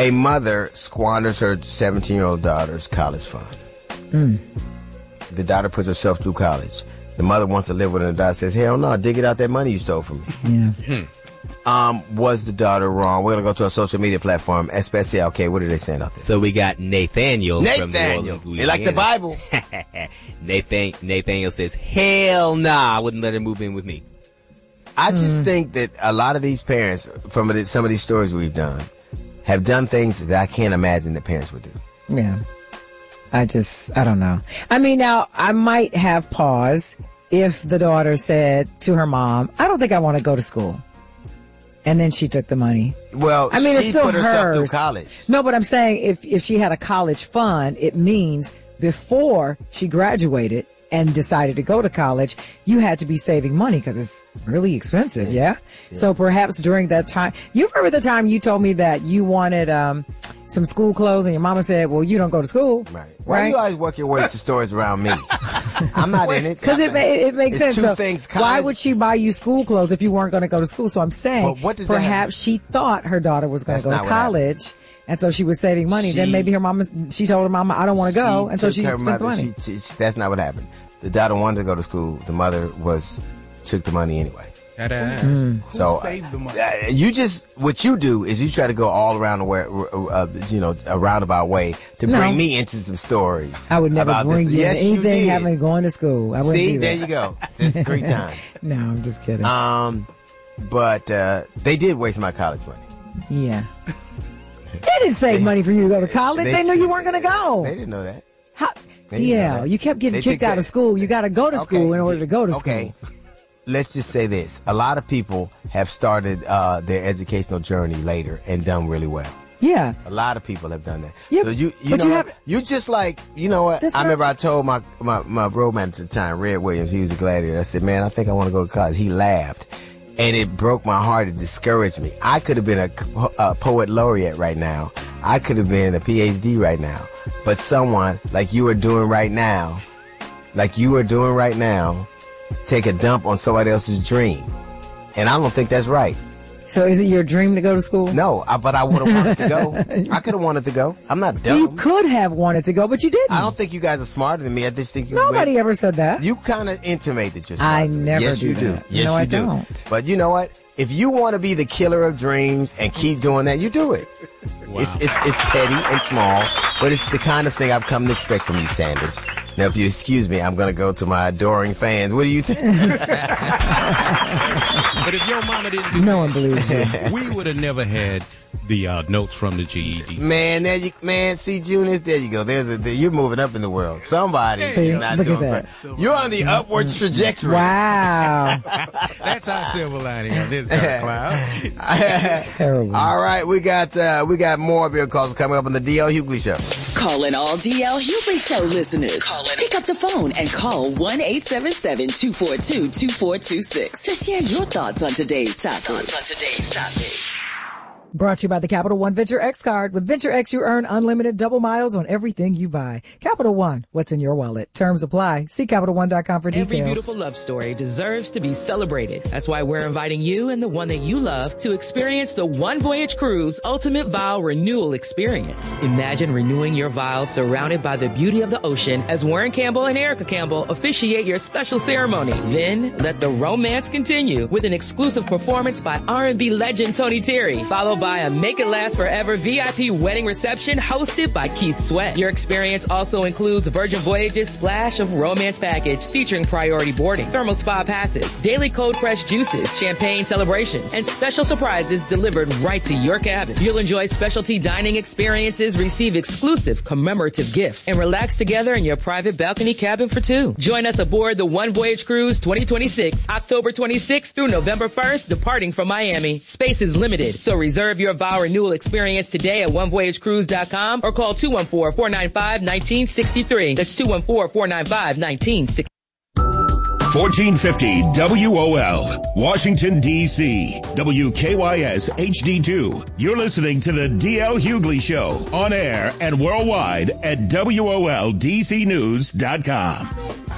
A mother squanders her 17-year-old daughter's college fund. The daughter puts herself through college. The mother wants to live with her, and the daughter says, hell no, dig it out that money you stole from me. Yeah. Was the daughter wrong? We're going to go to a social media platform, Especial. Okay, what are they saying out there? So we got Nathaniel from New Orleans, They like the Bible. Nathaniel says, hell nah, I wouldn't let her move in with me. I just think that a lot of these parents, from some of these stories we've done, have done things that I can't imagine that parents would do. Yeah. I don't know. I mean, now, I might have pause if the daughter said to her mom, I don't think I want to go to school. And then she took the money. Well, I mean, she it's still put herself hers. through college. No, but I'm saying if she had a college fund, it means before she graduated and decided to go to college, you had to be saving money because it's really expensive. Yeah? So perhaps during that time, you remember the time you told me that you wanted some school clothes and your mama said, well, you don't go to school. Right. Why you always work your way to stories around me? I'm not in it. Because it makes sense. So things, why would she buy you school clothes if you weren't going to go to school? So I'm saying perhaps she thought her daughter was going to go to college. And so she was saving money. Then maybe she told her mama, I don't want to go. And so she just spent the money. That's not what happened. The daughter wanted to go to school. The mother took the money anyway. So saved the money? What you do is you try to go all around the way, a roundabout way to bring me into some stories. I would never bring you into anything having going to school. I wouldn't do that. There you go. That's 3 times. No, I'm just kidding. But they did waste my college money. Yeah. They didn't save money for you to go to college. They knew you weren't going to go. They didn't know that. You kept getting kicked out of school. You got to go to school in order to go to school. Okay. Let's just say this. A lot of people have started their educational journey later and done really well. Yeah. A lot of people have done that. Yeah, so you just like, you know what? I remember I told my road manager at the time, Red Williams, he was a gladiator. I said, man, I think I want to go to college. He laughed. And it broke my heart. It discouraged me. I could have been a poet laureate right now. I could have been a PhD right now. But someone like you are doing right now, take a dump on somebody else's dream. And I don't think that's right. So is it your dream to go to school? No, but I would have wanted to go. I could have wanted to go. I'm not dumb. You could have wanted to go, but you didn't. I don't think you guys are smarter than me. I just think Nobody ever said that. You kind of intimated yourself. I never yes, do you that. do. Yes, no, you do. Don't. But you know what? If you want to be the killer of dreams and keep doing that, you do it. Wow. It's petty and small, but it's the kind of thing I've come to expect from you, Sanders. Now, if you excuse me, I'm going to go to my adoring fans. What do you think? But if your mama didn't do no one believes you. We would have never had the notes from the GED. Man, see, Junior, there you go. You're moving up in the world. Somebody. See, not look doing at that. Great. You're on the upward trajectory. Wow. That's our silver lining on this dark cloud. That's terrible. All right, we got more of your calls coming up on the DL Hughley Show. Calling all DL Hughley Show listeners. Pick up the phone and call 1-877-242-2426 to share your thoughts on today's topic. Brought to you by the Capital One Venture X card. With Venture X, you earn unlimited double miles on everything you buy. Capital One, what's in your wallet? Terms apply. See CapitalOne.com for details. Every beautiful love story deserves to be celebrated. That's why we're inviting you and the one that you love to experience the One Voyage Cruise Ultimate Vow Renewal Experience. Imagine renewing your vows surrounded by the beauty of the ocean as Warren Campbell and Erica Campbell officiate your special ceremony. Then let the romance continue with an exclusive performance by R&B legend Tony Terry, followed by a Make It Last Forever VIP wedding reception hosted by Keith Sweat. Your experience also includes Virgin Voyage's Splash of Romance package featuring priority boarding, thermal spa passes, daily cold pressed juices, champagne celebrations, and special surprises delivered right to your cabin. You'll enjoy specialty dining experiences, receive exclusive commemorative gifts, and relax together in your private balcony cabin for two. Join us aboard the One Voyage Cruise 2026, October 26th through November 1st, departing from Miami. Space is limited, so reserve your vow renewal experience today at onevoyagecruise.com or call 214-495-1963. That's 214-495-1963. 1450 WOL, Washington, D.C. WKYS HD2. You're listening to the DL Hughley Show on air and worldwide at WOLDCnews.com.